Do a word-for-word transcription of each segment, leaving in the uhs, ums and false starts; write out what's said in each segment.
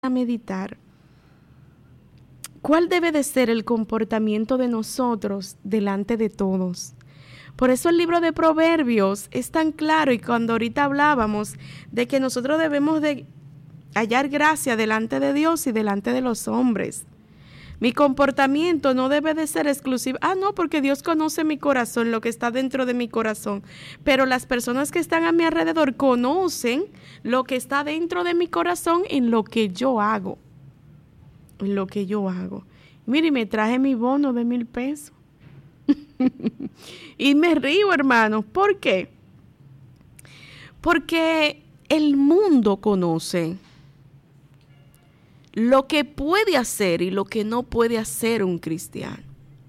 a meditar. ¿Cuál debe de ser el comportamiento de nosotros delante de todos? Por eso el libro de Proverbios es tan claro, y cuando ahorita hablábamos de que nosotros debemos de hallar gracia delante de Dios y delante de los hombres. Mi comportamiento no debe de ser exclusivo. Ah, no, porque Dios conoce mi corazón, lo que está dentro de mi corazón. Pero las personas que están a mi alrededor conocen lo que está dentro de mi corazón en lo que yo hago. En lo que yo hago. Mire, me traje mi bono de mil pesos. Y me río, hermanos. ¿Por qué? Porque el mundo conoce lo que puede hacer y lo que no puede hacer un cristiano.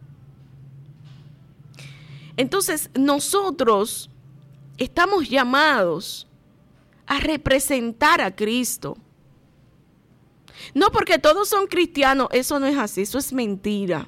Entonces, nosotros estamos llamados a representar a Cristo. No porque todos son cristianos, eso no es así, eso es mentira.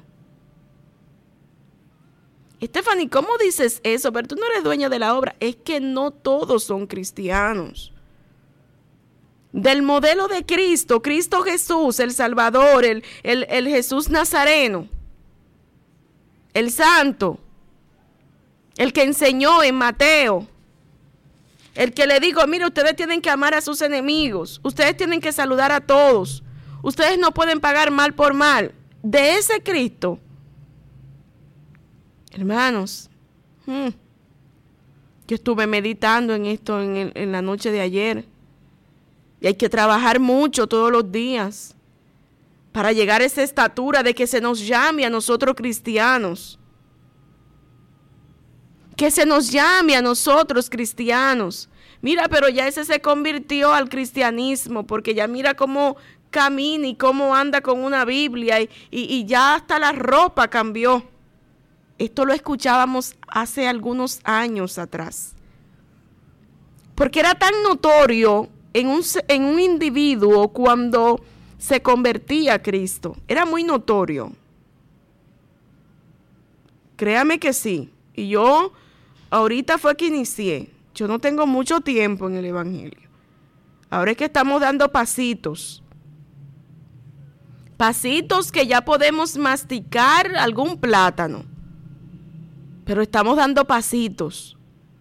Stephanie, ¿cómo dices eso? Pero tú no eres dueña de la obra. Es que no todos son cristianos. Del modelo de Cristo, Cristo Jesús, el Salvador, el, el, el Jesús Nazareno, el Santo, el que enseñó en Mateo, el que le dijo, mire, ustedes tienen que amar a sus enemigos, ustedes tienen que saludar a todos, ustedes no pueden pagar mal por mal. De ese Cristo, hermanos, hmm, yo estuve meditando en esto en, el, en la noche de ayer. Y hay que trabajar mucho todos los días para llegar a esa estatura de que se nos llame a nosotros cristianos. Que se nos llame a nosotros cristianos. Mira, pero ya ese se convirtió al cristianismo, porque ya mira cómo camina y cómo anda con una Biblia y, y, y ya hasta la ropa cambió. Esto lo escuchábamos hace algunos años atrás. Porque era tan notorio En un, en un individuo cuando se convertía a Cristo. Era muy notorio. Créame que sí. Y yo ahorita fue que inicié. Yo no tengo mucho tiempo en el Evangelio. Ahora es que estamos dando pasitos. Pasitos que ya podemos masticar algún plátano. Pero estamos dando pasitos.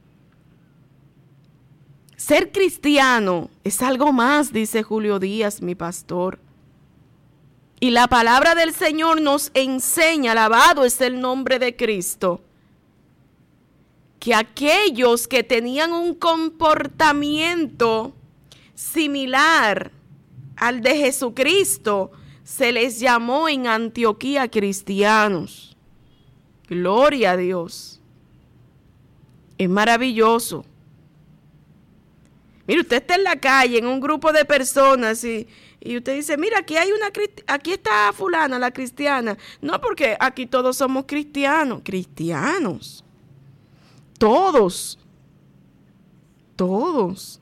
Ser cristiano es algo más, dice Julio Díaz, mi pastor. Y la palabra del Señor nos enseña, alabado es el nombre de Cristo, que aquellos que tenían un comportamiento similar al de Jesucristo, se les llamó en Antioquía cristianos. Gloria a Dios. Es maravilloso. Mire, usted está en la calle, en un grupo de personas y, y usted dice, mira, aquí hay una, aquí está fulana, la cristiana. No, porque aquí todos somos cristianos. Cristianos. Todos. Todos.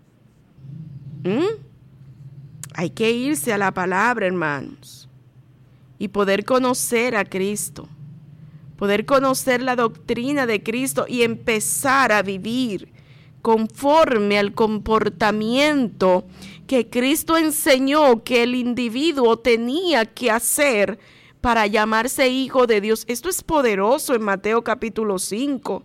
¿Mm? Hay que irse a la palabra, hermanos, y poder conocer a Cristo. Poder conocer la doctrina de Cristo y empezar a vivir conforme al comportamiento que Cristo enseñó que el individuo tenía que hacer para llamarse hijo de Dios. Esto es poderoso en Mateo capítulo cinco.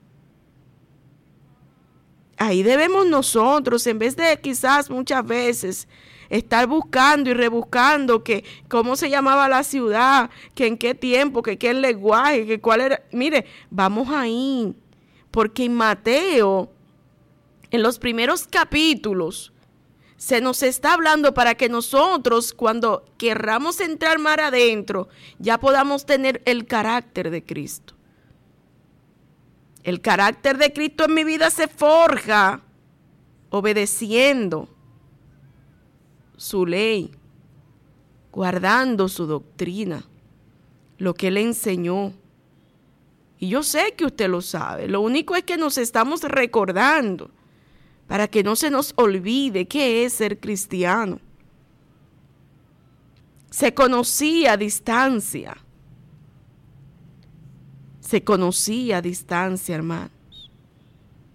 Ahí debemos nosotros, en vez de quizás muchas veces estar buscando y rebuscando que cómo se llamaba la ciudad, que en qué tiempo, que qué lenguaje, que cuál era. Mire, vamos ahí, porque en Mateo, en los primeros capítulos, se nos está hablando para que nosotros, cuando querramos entrar más adentro, ya podamos tener el carácter de Cristo. El carácter de Cristo en mi vida se forja obedeciendo su ley, guardando su doctrina, lo que Él enseñó. Y yo sé que usted lo sabe. Lo único es que nos estamos recordando para que no se nos olvide qué es ser cristiano. Se conocía a distancia. Se conocía a distancia, hermanos.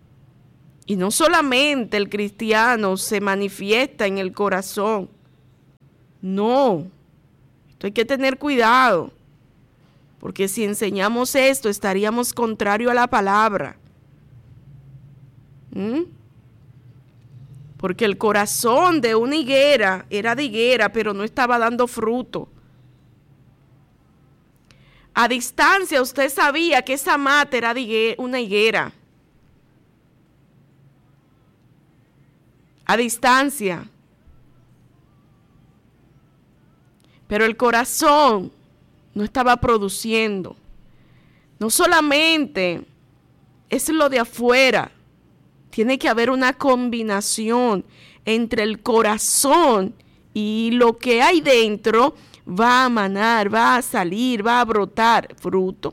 Y no solamente el cristiano se manifiesta en el corazón, No, esto hay que tener cuidado, porque si enseñamos esto estaríamos contrario a la palabra. ¿Mm? Porque el corazón de una higuera era de higuera, pero no estaba dando fruto. A distancia usted sabía que esa mata era de higuera, una higuera. A distancia. Pero el corazón no estaba produciendo. No solamente es lo de afuera. Tiene que haber una combinación entre el corazón y lo que hay dentro. Va a manar, va a salir, va a brotar fruto.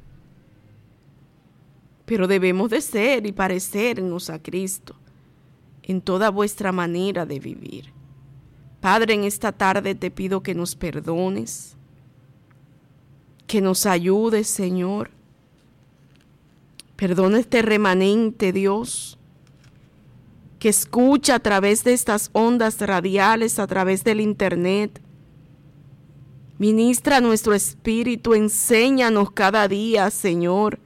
Pero debemos de ser y parecernos a Cristo en toda vuestra manera de vivir. Padre, en esta tarde te pido que nos perdones, que nos ayudes, Señor. Perdona este remanente, Dios, que escucha a través de estas ondas radiales, a través del internet. Ministra nuestro espíritu, enséñanos cada día, Señor,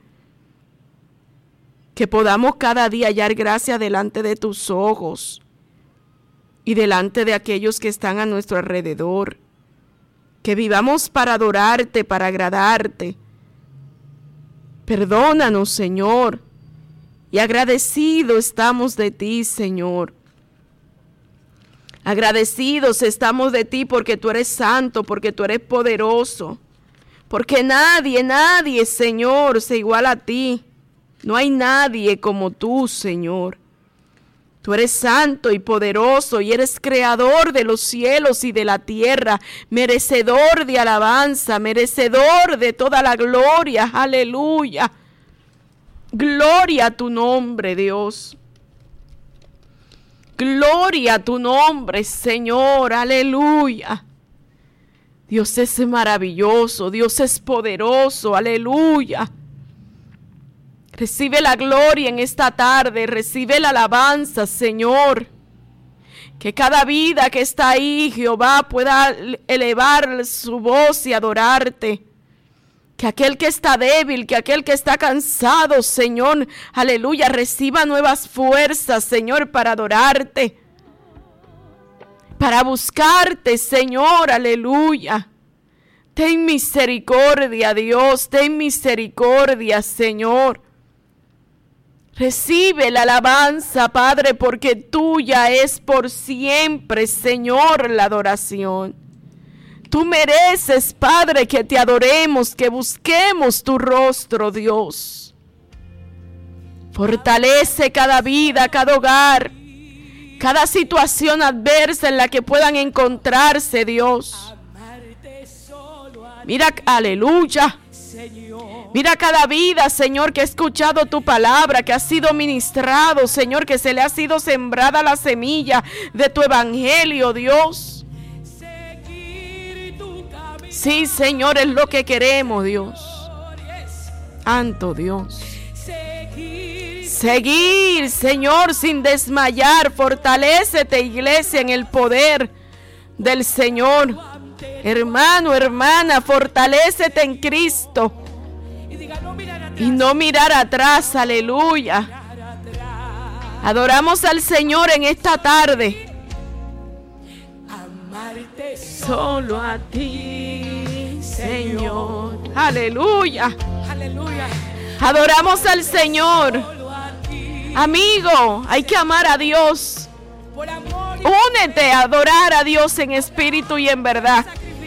que podamos cada día hallar gracia delante de tus ojos y delante de aquellos que están a nuestro alrededor, que vivamos para adorarte, para agradarte. Perdónanos, Señor, y agradecidos estamos de ti, Señor. Agradecidos estamos de ti porque tú eres santo, porque tú eres poderoso, porque nadie, nadie, Señor, se iguala a ti. No hay nadie como tú, Señor. Tú eres santo y poderoso y eres creador de los cielos y de la tierra, merecedor de alabanza, merecedor de toda la gloria. Aleluya. Gloria a tu nombre, Dios. Gloria a tu nombre, Señor, aleluya. Dios es maravilloso, Dios es poderoso, aleluya. Recibe la gloria en esta tarde, recibe la alabanza, Señor. Que cada vida que está ahí, Jehová, pueda elevar su voz y adorarte. Que aquel que está débil, que aquel que está cansado, Señor, aleluya, reciba nuevas fuerzas, Señor, para adorarte, para buscarte, Señor, aleluya. Ten misericordia, Dios, ten misericordia, Señor. Recibe la alabanza, Padre, porque tuya es por siempre, Señor, la adoración. Tú mereces, Padre, que te adoremos, que busquemos tu rostro, Dios. Fortalece cada vida, cada hogar, cada situación adversa en la que puedan encontrarse, Dios. Mira, aleluya. Mira cada vida, Señor, que ha escuchado tu palabra, que ha sido ministrado, Señor, que se le ha sido sembrada la semilla de tu evangelio, Dios. Sí, Señor, es lo que queremos, Dios. Santo Dios. Seguir, Señor, sin desmayar. Fortalécete, iglesia, en el poder del Señor. Hermano, hermana, fortalécete en Cristo. Y no mirar atrás, aleluya. Adoramos al Señor en esta tarde. Solo a ti, Señor. Aleluya. Aleluya. Adoramos al Señor. Amigo, hay que amar a Dios. Únete a adorar a Dios en espíritu y en verdad.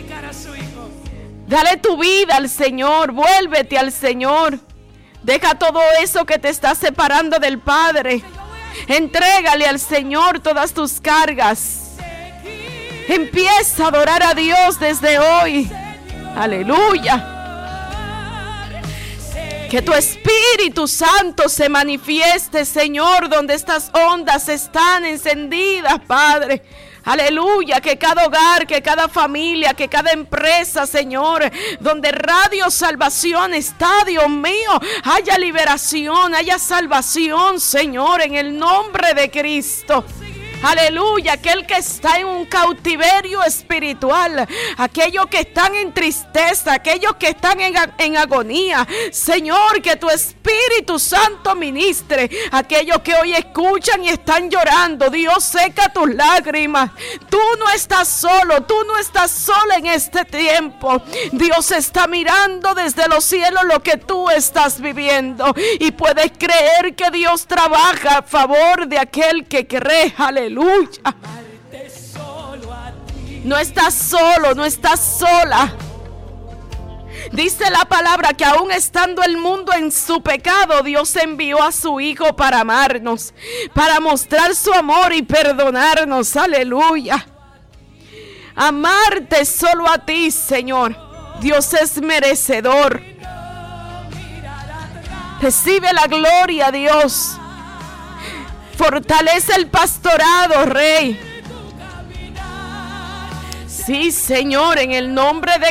Dale tu vida al Señor. Vuélvete al Señor. Deja todo eso que te está separando del Padre. Entrégale al Señor todas tus cargas. Empieza a adorar a Dios desde hoy. Aleluya. Que tu Espíritu Santo se manifieste, Señor, donde estas ondas están encendidas, Padre. Aleluya, que cada hogar, que cada familia, que cada empresa, Señor, donde Radio Salvación está, Dios mío, haya liberación, haya salvación, Señor, en el nombre de Cristo. Aleluya, aquel que está en un cautiverio espiritual, aquellos que están en tristeza, aquellos que están en, en agonía. Señor, que tu Espíritu Santo ministre, aquellos que hoy escuchan y están llorando. Dios, seca tus lágrimas. Tú no estás solo, tú no estás sola en este tiempo. Dios está mirando desde los cielos lo que tú estás viviendo, y puedes creer que Dios trabaja a favor de aquel que cree. Aleluya. No estás solo, no estás sola. Dice la palabra que aún estando el mundo en su pecado, Dios envió a su Hijo para amarnos, para mostrar su amor y perdonarnos. Aleluya. Amarte solo a ti, Señor. Dios es merecedor. Recibe la gloria, Dios. Fortalece el pastorado, Rey. Sí, Señor, en el nombre de